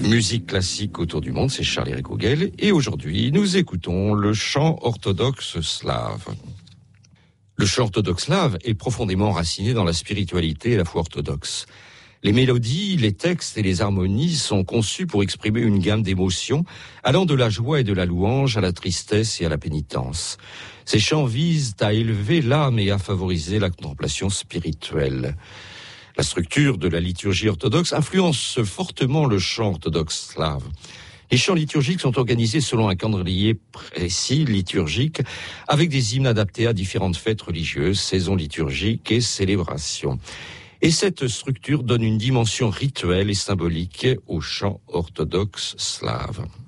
Musique classique autour du monde, c'est Charles-Éric Auguel, et aujourd'hui, nous écoutons le chant orthodoxe slave. Le chant orthodoxe slave est profondément enraciné dans la spiritualité et la foi orthodoxe. Les mélodies, les textes et les harmonies sont conçus pour exprimer une gamme d'émotions allant de la joie et de la louange à la tristesse et à la pénitence. Ces chants visent à élever l'âme et à favoriser la contemplation spirituelle. La structure de la liturgie orthodoxe influence fortement le chant orthodoxe slave. Les chants liturgiques sont organisés selon un calendrier précis liturgique avec des hymnes adaptés à différentes fêtes religieuses, saisons liturgiques et célébrations. Et cette structure donne une dimension rituelle et symbolique au chant orthodoxe slave.